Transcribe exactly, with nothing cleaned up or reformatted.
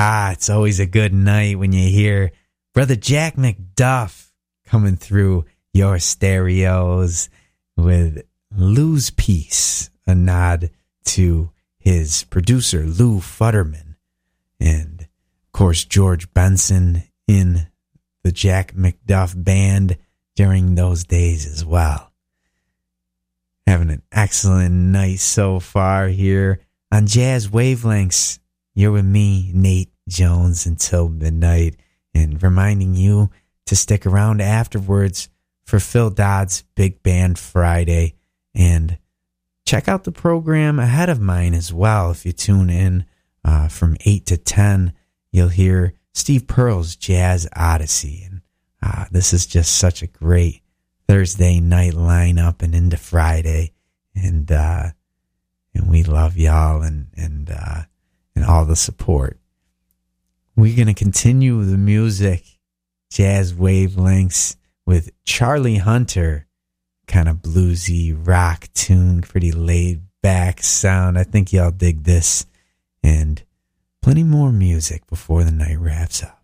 Ah, it's always a good night when you hear Brother Jack McDuff coming through your stereos with Lou's Piece, a nod to his producer, Lou Futterman. And, of course, George Benson in the Jack McDuff band during those days as well. Having an excellent night so far here on Jazz Wavelengths. You're with me, Nate Jones, until midnight, and reminding you to stick around afterwards for Phil Dodd's Big Band Friday, and check out the program ahead of mine as well. If you tune in uh, from eight to ten, you'll hear Steve Pearl's Jazz Odyssey, and uh, this is just such a great Thursday night lineup and into Friday, and uh, and we love y'all and and uh, and all the support. We're gonna continue the music, Jazz Wavelengths, with Charlie Hunter, kind of bluesy rock tune, pretty laid back sound. I think y'all dig this, and plenty more music before the night wraps up.